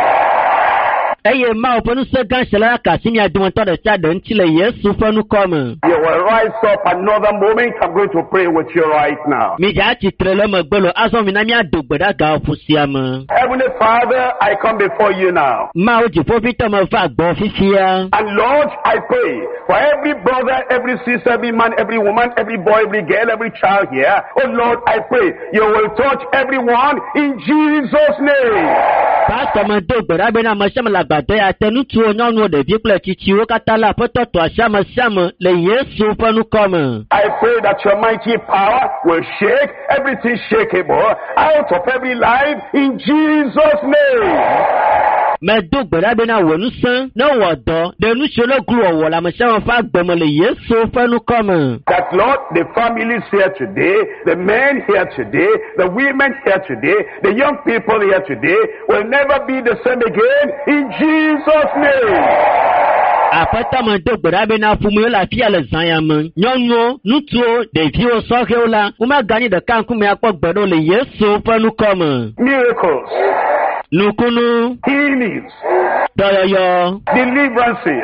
eye mawo ƒe nusẽ gã sia la kasi mia dometɔ ɖe sia ɖe ŋuti le yesu ƒe nukɔ me. You will rise up another moment. I'm going to pray with you right now. midza tsitre le megbe lo azɔ mi na míado gbe ɖa gaƒo sia me. Heavenly Father, I come before you now. mawo dziƒoƒitɔ me va gbɔ fifia. And Lord, I pray for every brother, every sister, every man, every woman, every boy, every girl, every child here. Oh Lord, I pray you will touch everyone in Jesus' name. pastor me do gbe ɖa bena ame sia ame le agbadɔ ya te ŋutsuwo nyɔnuwo ɖevi kple tsitsiwo katã le aƒetɔ tɔ asiame siame le yesu ƒe nukɔ me. I pray that your mighty power will shake everything shakeable out of every life in Jesus' name. medo gbe ɖa bena wò ŋusẽ ne wɔ dɔ ɖe nu siwo le glu wɔwɔ le ame sia ame ƒe agbeme le yesu ƒe nukɔ me. That Lord, the families here today, the men here today, the women here today, the young people here today will never be the same again in Jesus' name. aƒetɔ me do gbe ɖa bena ƒomewo le afi ya le zã ya me nyɔnuwo ŋutsuwo ɖeviwo sɔhɛwo la womeganyi ɖeka ŋkume akpɔ gbe ɖo le yesu ƒe nukɔ me. Miracles, nukunu healings, dɔyɔyɔ deliverances,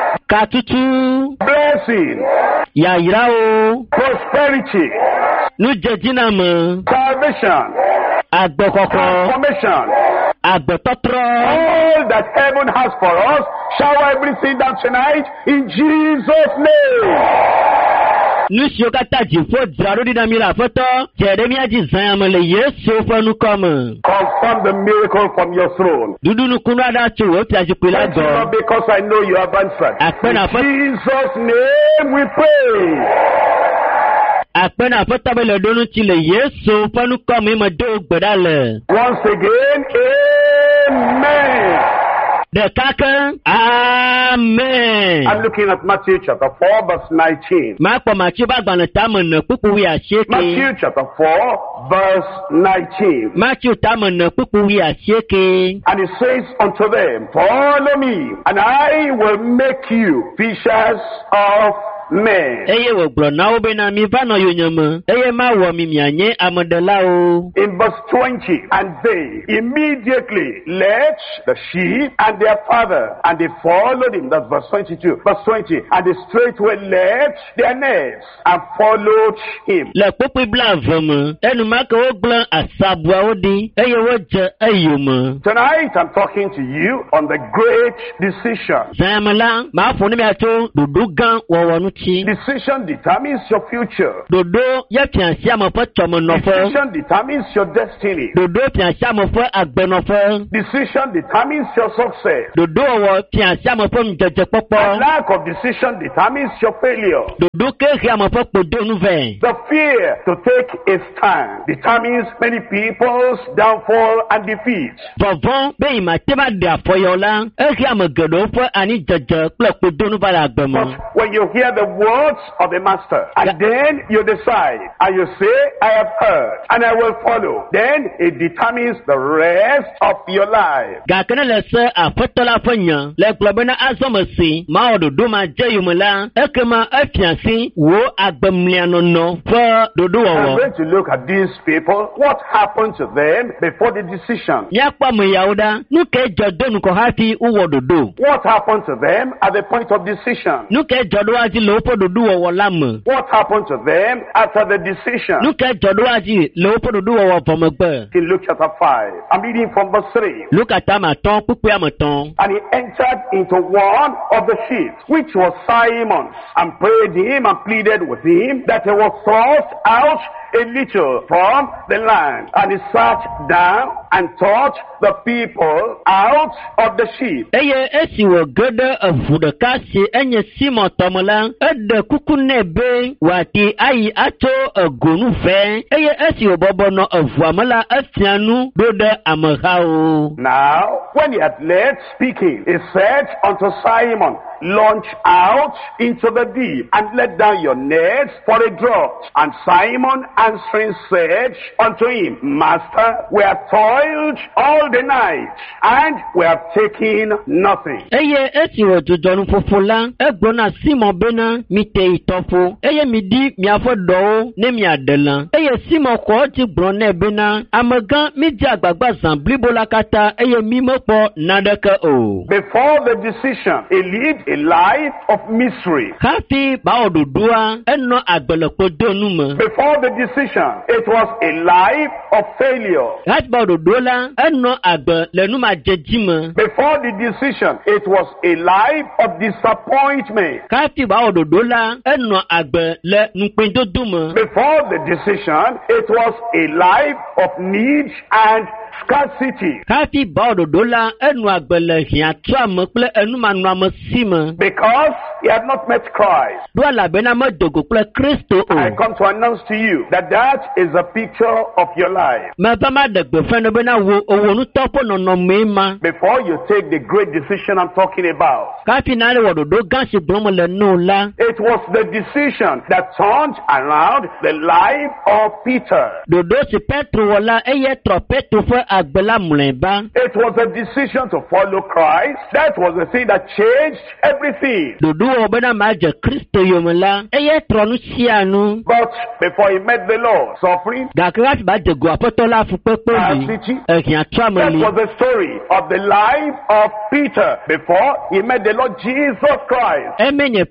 katutu blessing, yayrawo prosperity, nudzedziname salvation, transformation. All that heaven has for us, shower everything down tonight in Jesus' name. Nusio kata jifo zaro di namira foto Jeremia ji zayamale Yesu fanu kama. Confirm the miracle from your throne. Dudu nukunu ada chuo piaji kwila go. Not because I know you have answered. Akpena In Jesus' name we pray. Akpena foto bele donu chile Yesu fanu kama ima do gbedale. Once again, amen. The kaka, amen. I'm looking at Matthew chapter four, verse nineteen. Matthew chapter four, verse nineteen. And it says unto them, follow me, and I will make you fishers of men. In verse twenty, and they immediately left the sheep and their father, and they followed him. That's verse twenty-two. Verse twenty, and they straightway left their nets and followed him. Tonight I'm talking to you on the great decision. Decision determines your future. Decision determines your destiny. Decision determines your success. And lack of decision determines your failure. The fear to take a stand determines many people's downfall and defeat. But when you hear the words of the master, and then you decide, and you say, I have heard, and I will follow, then it determines the rest of your life. I'm going to look at these people. What happened to them before the decision? What happened to them at the point of decision? What happened to them after the decision? In Luke chapter five, I'm reading from verse three. And he entered into one of the ships, which was Simon's, and prayed him and pleaded with him that he was thrust out a little from the land. And he sat down and taught the people out of the ship. Now, when he had left speaking, he said unto Simon, launch out into the deep and let down your nets for a draught. And Simon answering said unto him, Master, we have toiled all the night, and we have taken nothing. Before the decision, he lived a life of misery. Before the decision, it was a life of failure. Before the decision, it was a life of disappointment. Before the decision, it was a life of need and scarcity. Because he had not met Christ. I come to announce to you that that is a picture of your life. Before you take the great decision I'm talking about, it was the decision that turned around the life of Peter. It was a decision to follow Christ. That was the thing that changed everything. But before he met the Lord, suffering, scarcity, that was the story of the life of Peter before he met the Lord Jesus Christ.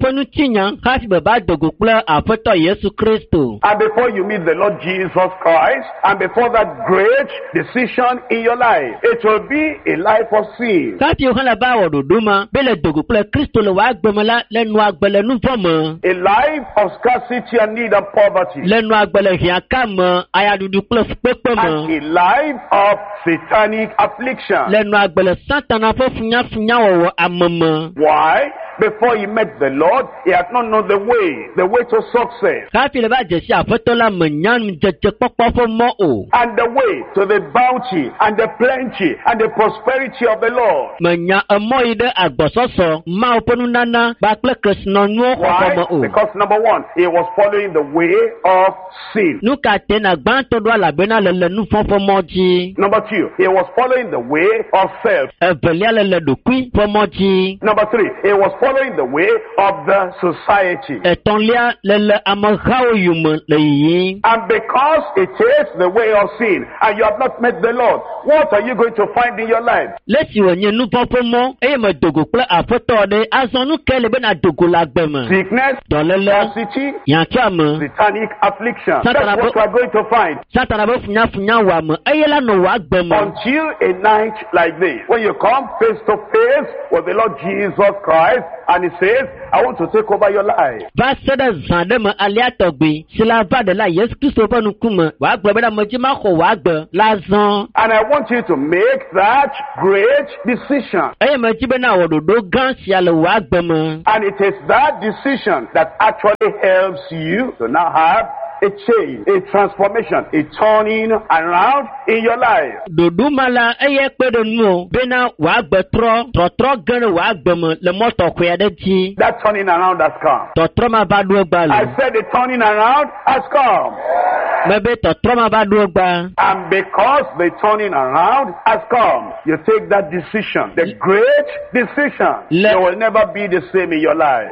ƒenu tinya hafi baba dogo kple aƒetɔ Yesu Kristo. And before you meet the Lord Jesus Christ, and before that great decision in your life, it will be a life of sin. Kafi o hã le ba wɔ ɖoɖo ma be le dogo kple Kristo le wòa agbe me la le nu agbe le nu vɔ me. A life of scarcity and need and poverty. Le nu agbe le hiãka me, ayaɖuɖu kple fukpekpe And me. a life of satanic affliction. Le nu agbe le Satana ƒe funyafunyawɔwɔ ame me. Why? Before he met the Lord, he had not known the way, the way to success, Kafi le va dzesi aƒetɔ la me nya nudzedzekpɔkpɔ ƒe mɔ o. and the way to the bounty and the plenty and the prosperity of the Lord. Menya emɔ yi ɖe agbɔsɔsɔ Mawu ƒe nunana kpakple kesinɔnuwo xɔxɔ me Why? o. Because number one, he was following the way of sin. Nu ka te na gbãtɔ ɖo elabena le le nu vɔ̃ ƒe mɔ dzi. Number two, he was following the way of self. Evelia le le ɖokui ƒe mɔ dzi. Number three, he was following the way of the society. Etɔ̃lia le le amehawo yome le yiyim. And because it is the way of sin, and you have not met the Lord, what are you going to find in your life? Le si wònye nu vɔ̃ ƒe mɔ eye me dogo kple aƒetɔ ɖe azɔ nu ke le bena dogo le agbe me. Sickness, Dɔléle, scarcity, hiãtuame, satanic affliction. Satan That's what abo- you are going to find. Satana be funyafunya wɔ ame eye la nɔ wò agbe me. Until a night like this, when you come face to face with the Lord Jesus Christ, and he says, I want to take over your life. Va se ɖe zã ɖe me alia tɔgbi si la va ɖe la Yesu Kristo ƒe ŋkume wòa gblɔ bena medzi maxɔ wò agbe la zɔ. And I want you to make that great decision. Eye medzi bena wɔ ɖoɖo gã sia le wò agbe me. And it is that decision that actually helps you to now have a change, a transformation, a turning around in your life. Ɖoɖo ma la eye kpe ɖe nu o bena wòa agbe trɔ trɔtrɔ ge ɖe wòa agbe me le mɔ tɔxɛ aɖe dzi. That turning around has come. Tɔtrɔ ma va ɖo egba I le. said the turning around has come. Mebe tɔtrɔ ma va ɖo egba. And because the turning around has come, you take that decision, the great decision. Le- You will never be the same in your life.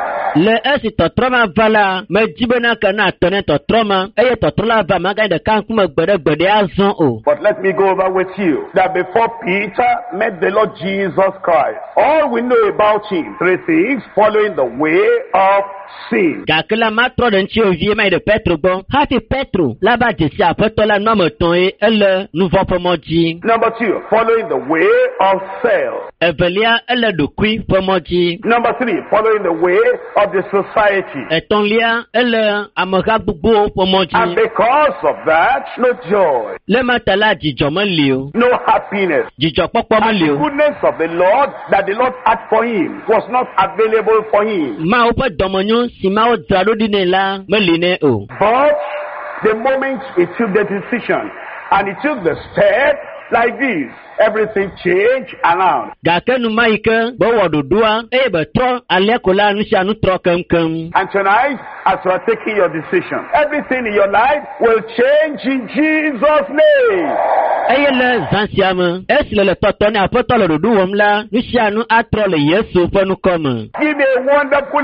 Le esi tɔtrɔ ma va la, medzi bena ke na tɔ ne tɔtrɔ ma eye tɔtrɔ la va magaɖi ɖeka ŋkume gbe ɖe gbe ɖe azɔ o. But let me go over with you that before Peter met the Lord Jesus Christ, all we know about him, three things, following the way of sin. Gake la matrɔ ɖe ŋuti o vie ma yi ɖe Petro gbɔ. Hafi Petro la va dzesi aƒetɔ la nu ame etɔ̃ ye ele nu vɔ̃ ƒe mɔ dzi. Number two, following the way of self. Evelia ele ɖokui ƒe mɔ dzi. Number three, following the way of the society. Etɔ̃lia ele ameha gbogbowo ƒe mɔ And dzi. because of that, no joy, Le ma ta la dzidzɔ meli o. no happiness. Dzidzɔkpɔkpɔ And meli the o. goodness of the Lord that the Lord had for him was not available for him. Mawo ƒe dɔmenyo si Mawo dzra ɖo ɖi nɛ la meli nɛ o. But the moment he took the decision and he took the step like this, everything changed around. Gake nu ma yi ke be wɔ ɖoɖoa eye be trɔ alia ko la nu sia nu trɔ keŋkeŋ. And tonight, as you are taking your decision, everything in your life will change in Jesus' name. Eye le zã sia me esi le le tɔtɔ ne aƒetɔ le ɖoɖo wɔm la nu sia nu atrɔ le Yesu ƒe nukɔ me. Give me a wonderful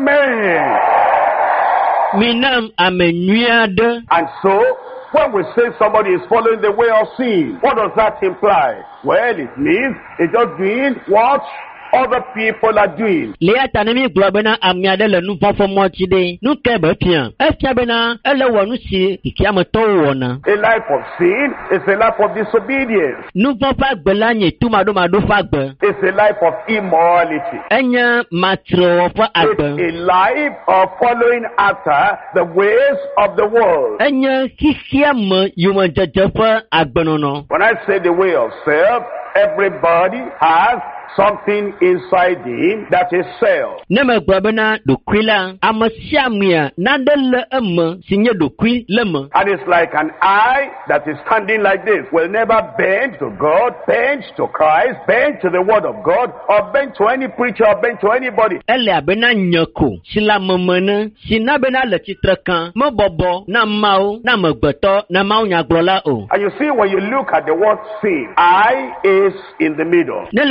amen. Minam ame nyui aɖe. And so, when we say somebody is following the way of sin, what does that imply? Well, it means it's just doing what other people are doing. Le ya ta ne mi gblɔ bena ame aɖe le nu vɔ̃ ƒe mɔ dzi ɖe nu ke be fia. Efia bena ele wɔ nu si kikiametɔwo wɔna. A life of sin is a life of disobedience. Nu vɔ̃ ƒe agbe la nye tu maɖomaɖo ƒe agbe. It's a life of immorality. Enye matrewɔ ƒe It's agbe. a life of following after the ways of the world. Enye xixia me yomedzedze ƒe agbenɔnɔ. When I say the way of self, everybody has something inside him that is self. Ne me gblɔ bena ɖokui la, ame sia amea naɖe le eme si nye ɖokui le me. And it's like an eye that is standing like this, will never bend to God, bend to Christ, bend to the word of God, or bend to any preacher, or bend to anybody. Ele abena nye ko si le ameme ne si na bena le tsitre kan mebɔbɔ na Mawu na amegbetɔ na Mawu nyagblɔla o. And you see, when you look at the word sin, I is in the middle. Ne le le ŋku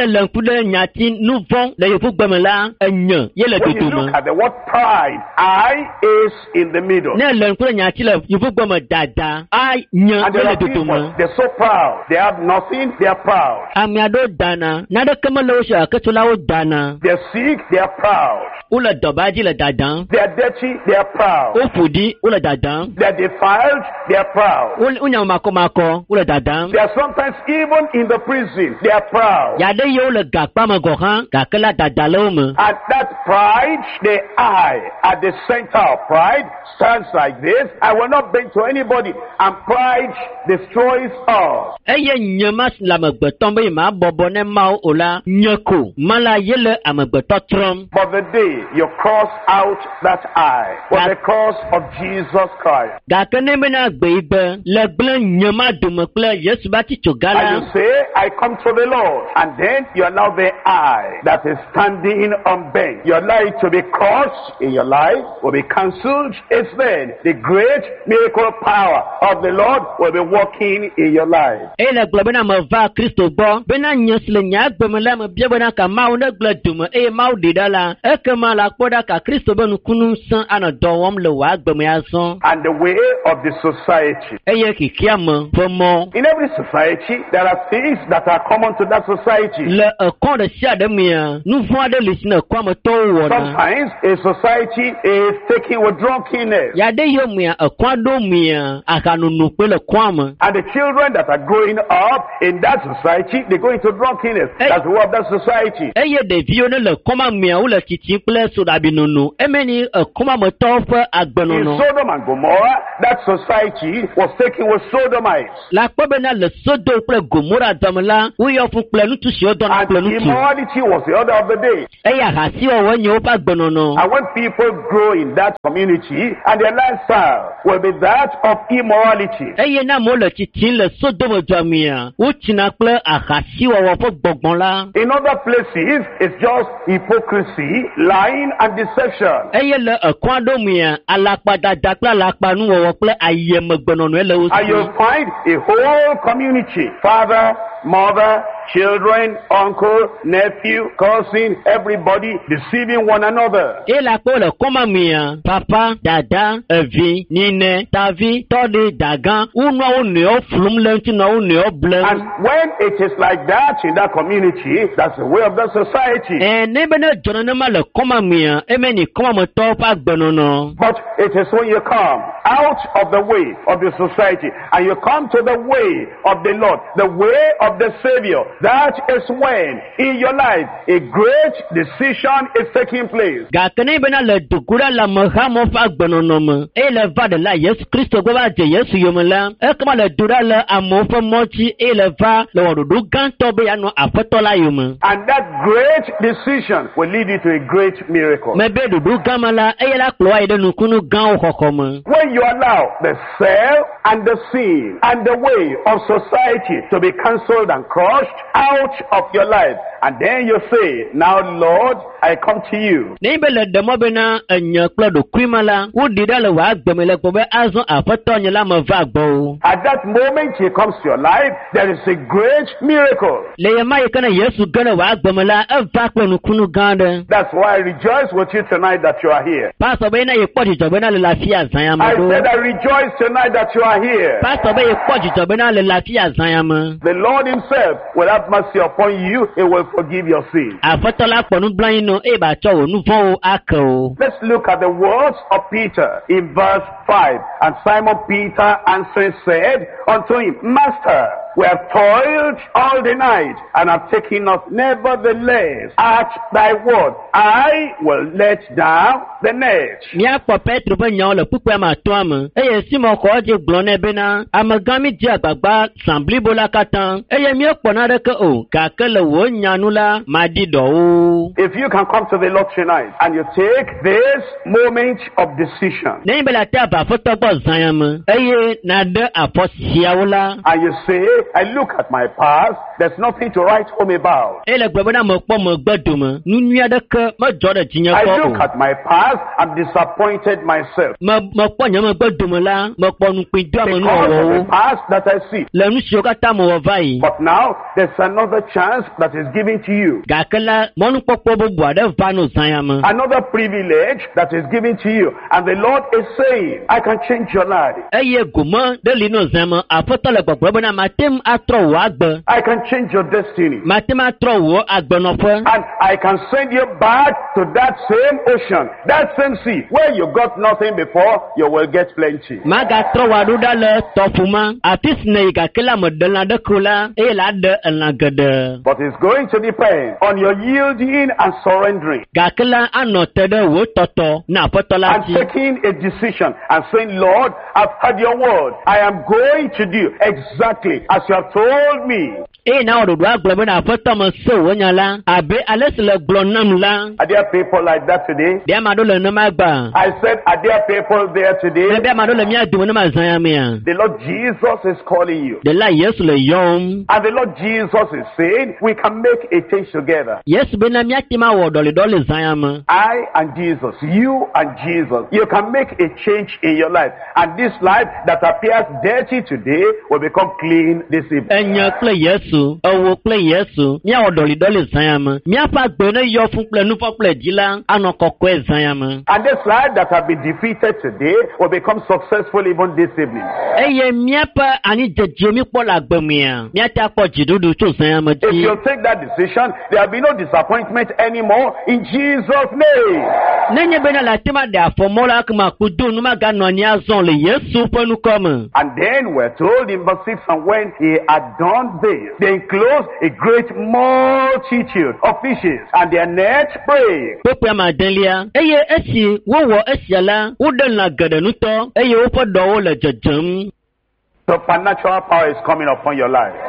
ɖe nyati nu vɔ̃ le yevugbeme la enye ye le When you dodome. look at the word pride, I is in the middle. Ne le ŋku ɖe nyati le yevugbeme dada a nye And ye there le are people, dodome. they're so proud. They have nothing, they are proud. Ame aɖewo dana naɖeke mele wo si aketsolawo dana. They're sick, they are proud. Wole dɔbadzi le dadam. They are dirty, they are proud. Wo ƒo ɖi wole dadam. They are defiled, they are proud. Wonya makɔmakɔ wole dadam. They are sometimes even in the prison, they are proud. Yaɖe yewo le gakpa me gɔ hã gake la dada le wo me. And that pride, the I at the center of pride stands like this. I will not bend to anybody. And pride destroys us. Eye nye ma le amegbetɔ be ma bɔbɔ ne mawo o la nye ko ma la ye le amegbetɔ trɔm. But the day you cross out that I was the cross of Jesus Christ. Gake ne bena gbe yi be le gblẽ nye ma dome kple Yesu ba titso ga And you la. say, I come to the Lord. And then you allow the I that is standing unbent. You allow it to be crushed in your life, will be cancelled. It's then the great miracle power of the Lord will be working in your life. Eye le gblɔ bena me va Kristo gbɔ bena nye si le nye agbeme la me bia bena ka Mawu ne gblẽ dome eye Mawu ɖi ɖa la ekema la kpɔ ɖa ka Kristo be nukunu sẽ anɔ dɔ wɔm le wò agbeme ya zɔn. And the way of the society. Eye kikea me ƒe mɔ. In every society, there are things that are common to that society. Le ekɔ ɖe sia ɖe mea nu vɔ̃ aɖe li si ne ekɔa me tɔwo wɔna. Sometimes a society is taken with drunkenness. Yaɖe yewo mea ekɔa ɖo mea ahanono kpe le kɔa me. And the children that are growing up in that society, they go into drunkenness. Hey. That's the way of that society. Eye ɖeviwo ne le kɔma mea wole titsim kple soɖabinono emeni ekɔma me tɔwo ƒe In agbenɔnɔ. Sodom and Gomorrah, that society was taken with sodomites. La kpɔ bena le Sodom kple Gomora dɔme la woyɔ fún kple ŋutsu siwo dɔna And kple ŋutsu. immorality was the order of the day. Eye ahasiwɔwɔ nye woƒe agbenɔnɔ. And when people grow in that community, and their lifestyle will be that of immorality. Eye ne amewo le titsim le Sodom dɔmea wotsina kple ahasiwɔwɔ ƒe gbɔgbɔ la. In other places, it's just hypocrisy, lying, and deception. Eye le ekɔa ɖo mea alakpadada kple alakpanuwɔwɔ kple ayemegbenɔnɔe le wo And si. you'll find a whole community, father, mother, children, uncle, nephew, cousin, everybody deceiving one another. Eye la kpɔ le kɔma mea papa dada evi nine tavi tɔɖi dagã wonɔa wo nɔewo flum le ŋuti nɔ wo nɔewo blem. And when it is like that in that community, that's the way of the society. Ɛ ne be ne dzɔ nenema le kɔma mea eme ni kɔmametɔwo ƒe agbenɔnɔ. But it is when you come out of the way of the society and you come to the way of the Lord, the way of the Savior, that is when in your life a great decision is taking place. Gake ne bena le dogoɖa le amehamɔ ƒe agbenɔnɔ me eye le va ɖe la Yesu Kristo gbɔ va dze Yesu yome la ekema le do ɖa le amewo ƒe mɔdzi eye le va le wɔɖoɖo gãtɔ be yeanɔ aƒetɔ la yome. And that great decision will lead you to a great miracle. Me be ɖoɖo gãma la eye la kplɔ wa yi ɖe nukunu gãwo xɔxɔ me. When you allow the self and the sin and the way of society to be cancelled and crushed out of your life, and then you say, now Lord, I come to you. Ne be le ɖemɔ bena enye kple ɖokui ma la woɖi ɖa le wò agbeme le gbɔ be azɔ aƒetɔ nye la me va gbɔwo. At that moment he comes to your life, there is a great miracle. Le ye ma yi ke ne Yesu ge ɖe wò agbeme la eva kple nukunu gã aɖe. That's why I rejoice with you tonight that you are here. Pastor be na ye kpɔ dzidzɔ bena le lafiya zãya me I ɖo. said I rejoice tonight that you are here. Pastor be ye kpɔ dzidzɔ bena le lafiya zãya me. The Lord himself will have mercy upon you. He will forgive your sin. Aƒetɔ la kpɔ nublanui nɔ eye batsɔ wò nu vɔ̃wo ake o. Let's look at the words of Peter in verse five. And Simon Peter answering said unto him, Master, we have toiled all the night and have taken us. Nevertheless, at thy word, I will let down the net. Míakpɔ Petro ƒe nyawo le kpukpea me atɔa me eye Simon xɔ edzi gblɔ nɛ bena amegã mi dzi agbagba zã blibo la katã eye míekpɔ naɖeke o gake le wò nyanu la maɖi ɖɔwo. If you can come to the Lord tonight and you take this moment of decision Ne be la te ava aƒetɔ gbɔ zãya me eye naɖe afɔ siawo la. and you say, I look at my past, there's nothing to write home about. ele gbe bena me kpɔ me gbe dome nu nyui aɖeke medzɔ ɖe dzinye I kpɔ look o at my past, I'm disappointed myself. me me kpɔ nye me gbe dome la me kpɔ nukpui do ame nu Because of the wɔwɔwo past that I see. le nu siwo katã me wɔ va yi But now, there's another chance that is given to you. gake la mɔnukpɔkpɔ bubu aɖe va no zãya me Another privilege that is given to you. And the Lord is saying, I can change your life. eye gome ɖe li no zã me aƒetɔ le gbɔgblɔ bena mate ŋu atrɔ wò agbe I can change your destiny. mate ŋu atrɔ wò agbenɔƒe And I can send you back to that same ocean, that same sea, where you got nothing before, you will get plenty. magatrɔ wò aɖo ɖa le tɔƒu ma afi si ne yi gake la me ɖe lã ɖe kro la eye la ɖe elã geɖe But it's going to depend on your yielding and surrendering. gake la anɔ te ɖe wò tɔtɔ na aƒetɔ la And dzi taking a decision and saying, Lord, I've heard your word. I am going to do exactly as you have told me. eye na wɔ ɖoɖo agblɔ bena aƒetɔ me se wò nya la abe ale si le gblɔ nam la Are there people like that today? ɖe ame aɖewo le nenema gba I said, are there people there today? ne be ame aɖewo le mía dome ne ma zã ya mea The Lord Jesus is calling you. ɖe la yesu le yɔm And the Lord Jesus is saying, we can make a change together. yesu bena míate ma wɔ ɖɔliɖɔ le zã ya me I and Jesus, you and Jesus, you can make a change in your life. And this life that appears dirty today will become clean this evening. enye kple yesu ewo kple yesu míawɔ ɖɔliɖɔ le zã ya me míaƒe agbe ne yɔ fún kple nufɔ kple dzi la anɔ kɔkɔe zã ya me And this life that have been defeated today will become successful even this evening. eye míaƒe anidzedze mi kpɔ le agbe mea míate akpɔ dziɖuɖu tso zã ya me If dzi you take that decision, there will be no disappointment anymore in Jesus' name. nenye bena le ate ma ɖe afɔmɔ la kema kudo nu maganɔ anyi azɔ le yesu ƒe nukɔ me And then we're told in verse six, and when he had done this, they enclosed a great multitude of fishes, and their nets brake. kpekpea madelia eye esi wowɔ esia la woɖe lã geɖe nutɔ eye woƒe ɖɔwo le dzedzem Supernatural power is coming upon your life.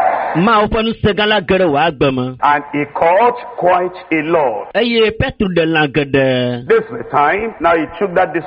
ma woƒe nusegã la ge ɖe wò agbe me And he caught quite a lot. eye petro ɖe lã geɖe This is the time. Now he took that decision.